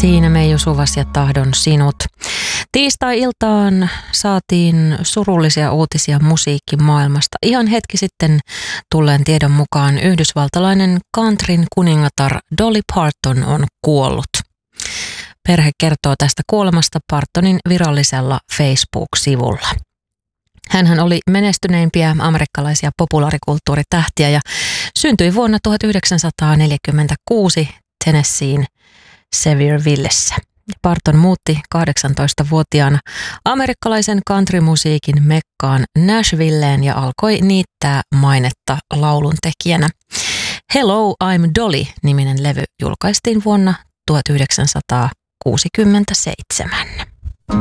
Siinä Meiju Suvas ja Tahdon sinut. Tiistai-iltaan saatiin surullisia uutisia musiikkimaailmasta. Ihan hetki sitten tulleen tiedon mukaan yhdysvaltalainen countryn kuningatar Dolly Parton on kuollut. Perhe kertoo tästä kuolemasta Partonin virallisella Facebook-sivulla. Hänhän oli menestyneimpiä amerikkalaisia populaarikulttuuritähtiä ja syntyi vuonna 1946 Tennesseein Seviervillessä. Parton muutti 18-vuotiaana amerikkalaisen countrymusiikin mekkaan Nashvilleen ja alkoi niittää mainetta lauluntekijänä. Hello, I'm Dolly -niminen levy julkaistiin vuonna 1967.